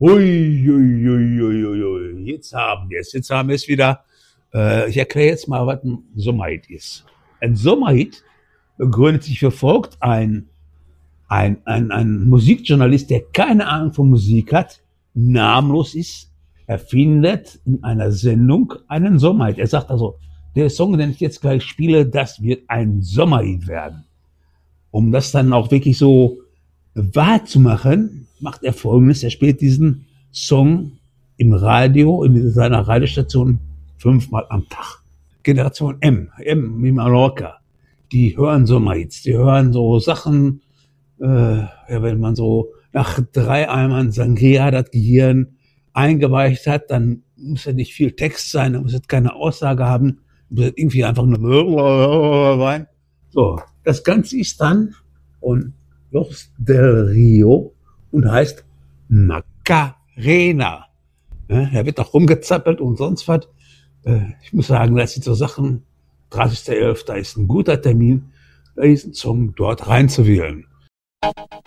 Hui, hui, hui, hui, hui, hui. Jetzt haben wir es wieder. Ich erkläre jetzt mal, was ein Sommerhit ist. Ein Sommerhit begründet sich wie folgt: ein Musikjournalist, der keine Ahnung von Musik hat, namenlos ist, erfindet in einer Sendung einen Sommerhit. Er sagt also, der Song, den ich jetzt gleich spiele, das wird ein Sommerhit werden. Um das dann auch wirklich so wahr zu machen, macht er Folgendes: Er spielt diesen Song im Radio, in seiner Radiostation 5-mal am Tag. Generation M wie Mallorca, die hören Sommerhits, die hören so Sachen, wenn man so nach 3 Eimern Sangria das Gehirn eingeweicht hat, dann muss ja nicht viel Text sein, dann muss es keine Aussage haben, muss irgendwie einfach nur rein. So, das Ganze ist dann von Los del Rio und heißt Macarena. Er wird auch rumgezappelt und sonst was. Ich muss sagen, das sind so Sachen, 30.11. ist ein guter Termin, diesen Song dort reinzuwählen.